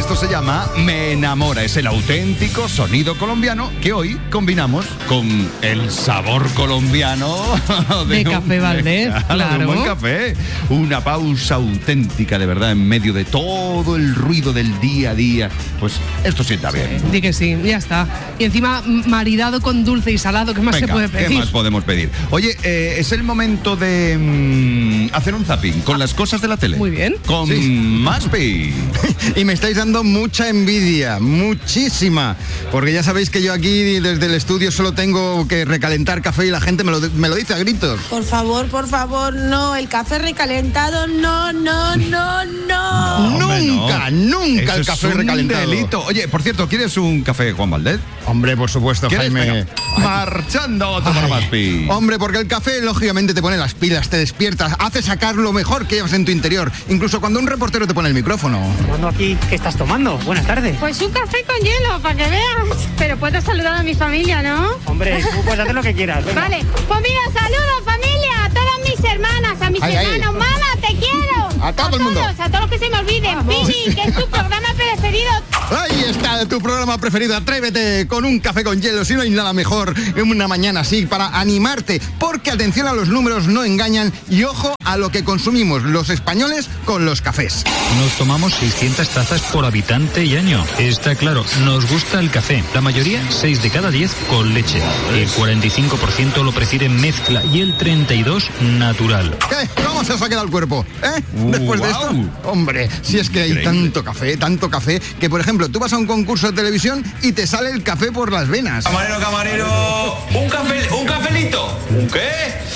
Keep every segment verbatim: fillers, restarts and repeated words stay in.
Esto se llama Me Enamora. Es el auténtico sonido colombiano que hoy combinamos con el sabor colombiano de, de Café Valdés. Claro, claro. De un buen café. Una pausa auténtica, de verdad, en medio de todo el ruido del día a día. Pues esto sienta bien. Sí, di que sí, ya está. Y encima maridado con dulce y salado, ¿qué más Venga, se puede pedir? ¿qué más podemos pedir? Oye, eh, es el momento de mmm, hacer un zapping con las cosas de la tele. Muy bien. Con Sí. Maspi. Y me estáis dando mucha envidia, muchísima. Porque ya sabéis que yo aquí desde el estudio solo tengo que recalentar café y la gente me lo, me lo dice a gritos. Por favor, por favor, no. El café recalentado, no, no, no, no. Hombre, nunca, no. nunca Eso el café es un recalentado. delito. Oye, por cierto, ¿quieres un café, Juan Valdés? Hombre, por supuesto, ¿Quieres? Jaime. Venga, marchando a tomar Ay, Maspi. Hombre, porque el café lógicamente te pone las pilas, te despiertas, hace sacar lo mejor que llevas en tu interior, incluso cuando un reportero te pone el micrófono. Bueno, aquí, ¿qué estás tomando? Buenas tardes. Pues un café con hielo, para que veas. Pero puedo saludar a mi familia, ¿no? Hombre, tú puedes hacer lo que quieras. Venga. Vale, pues mira, saludos familia, a todas mis hermanas, a mis Ay, ay. hermanos, mamá, te quiero. A todo el mundo. Todos, a todos los que se me olviden. Pini, que es tu programa preferido. Ahí está tu programa preferido, Atrévete, con un café con hielo, si no hay nada mejor en una mañana así para animarte, porque atención a los números, no engañan, y ojo a lo que consumimos los españoles con los cafés. Nos tomamos seiscientas tazas por habitante y año. Está claro, nos gusta el café. La mayoría, seis de cada diez, con leche. El cuarenta y cinco por ciento lo prefiere mezcla y el treinta y dos por ciento natural. ¿Qué? ¿Cómo se os ha quedado el cuerpo? ¿Eh? Uh, Después de wow. esto. Hombre, si es que hay Increíble. tanto café, tanto café, que por ejemplo, tú vas a un concurso de televisión y te sale el café por las venas. Camarero, camarero, un café, un cafelito. ¿Un qué?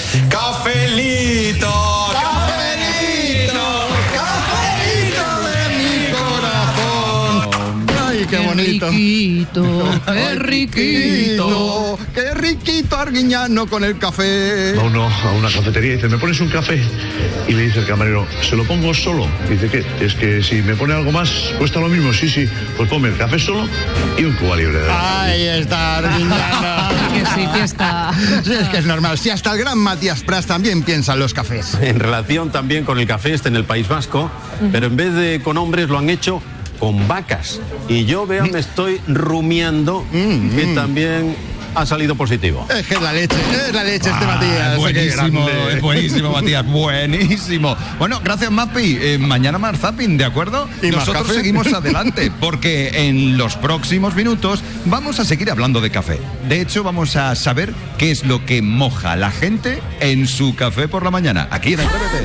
Cafelito. ¡Cafelito! ¡Cafelito de mi corazón! ¡Ay, qué bonito! riquito, qué riquito. ¡Qué riquito Arguiñano con el café! Va uno a una cafetería y dice, ¿me pones un café? Y le dice el camarero, ¿se lo pongo solo? Dice, ¿qué? Es que si me pone algo más, cuesta lo mismo. Sí, sí, pues ponme el café solo y un Cuba Libre. ¡Ahí está Arguiñano! Que sí, fiesta. Sí, es que es normal. Si hasta el gran Matías Prats también piensa en los cafés. En relación también con el café este en el País Vasco, pero en vez de con hombres lo han hecho con vacas. Y yo, vea, me estoy rumiando Mm, que mm. también ha salido positivo. Es que es la leche, es la leche este Ah, Matías. buenísimo, Qué grande. es buenísimo, Matías, buenísimo. Bueno, gracias, Maspi. Eh, mañana más zapping, ¿de acuerdo? ¿Y más Nosotros café? seguimos adelante, porque en los próximos minutos vamos a seguir hablando de café. De hecho, vamos a saber qué es lo que moja la gente en su café por la mañana. Aquí en Atrévete.